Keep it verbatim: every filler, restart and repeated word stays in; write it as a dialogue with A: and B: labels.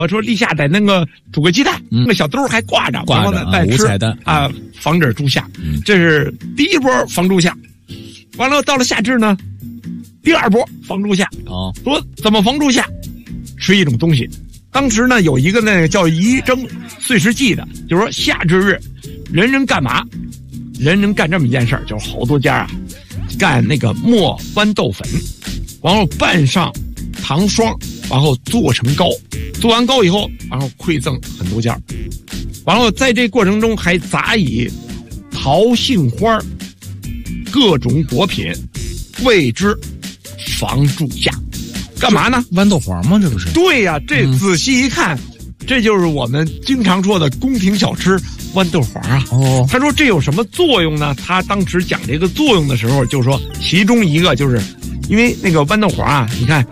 A: 我说立夏得那个煮个鸡蛋，那、嗯、个小兜还挂着，
B: 挂着
A: 然后呢再吃
B: 无彩蛋
A: 啊，防止猪夏、嗯。这是第一波防猪夏。完了到了夏至呢，第二波防猪夏。
B: 哦，
A: 说怎么防猪夏？吃一种东西。当时呢有一个那个叫仪征岁时记的，就是说夏至日，人人干嘛？人人干这么一件事儿，就是好多家啊，干那个磨豌豆粉，然后拌上糖霜，然后做成糕，做完糕以后，然后馈赠很多家，然后在这过程中还杂以桃杏花各种果品，谓之防助夏。干嘛呢？
B: 豌豆黄吗？这不是？
A: 对呀、啊，这仔细一看、嗯，这就是我们经常说的宫廷小吃豌豆黄啊。
B: 哦，
A: 他说这有什么作用呢？他当时讲这个作用的时候，就说其中一个就是，因为那个豌豆黄啊，你看